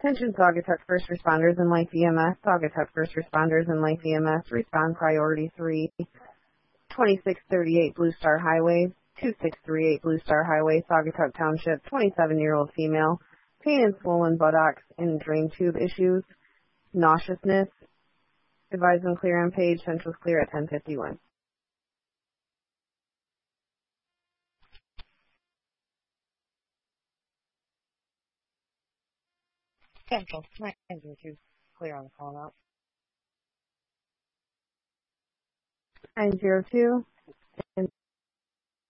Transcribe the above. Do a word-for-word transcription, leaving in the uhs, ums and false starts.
Attention Saugatuck First Responders and Life E M S. Saugatuck First Responders and Life E M S. Respond Priority three. twenty-six thirty-eight Blue Star Highway. two six three eight Blue Star Highway, Saugatuck Township. twenty-seven-year-old female. Pain and swollen buttocks and drain tube issues. Nauseousness. Advise them clear on page. Central's clear at ten fifty-one. Central, nine zero two, clear on the phone out. nine zero two.